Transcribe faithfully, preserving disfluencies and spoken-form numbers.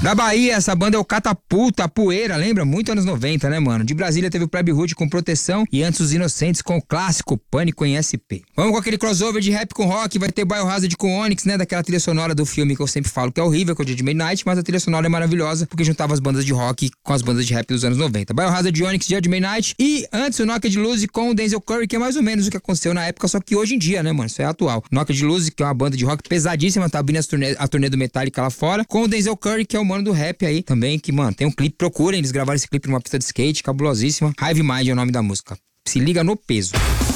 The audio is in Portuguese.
Da Bahia, essa banda é o Catapulta, a Poeira, lembra? Muito anos noventa, né, mano? De Brasília teve o Plebe Hood com Proteção e antes os Inocentes com o clássico Pânico em S P. Vamos com aquele crossover de rap com rock, vai ter Biohazard com Onyx, né? Daquela trilha sonora do filme que eu sempre falo que é horrível, que é o Judgment Night, mas a trilha sonora é maravilhosa porque juntava as bandas de rock com as bandas de rap dos anos noventa. Biohazard de Onyx, Judgment Night e antes o Nokia de Luz com o Denzel Curry, que é mais ou menos o que aconteceu na época, só que hoje em dia, né, mano? Isso é atual. Nokia de Luz, que é uma banda de rock pesadíssima, tá abrindo a turnê, a turnê do Metallica lá fora, com o Denzel Curry, que é o mano do rap aí também, que, mano, tem um clipe, procurem, eles gravaram esse clipe numa pista de skate, cabulosíssima. Hive Mind é o nome da música. Se liga no peso.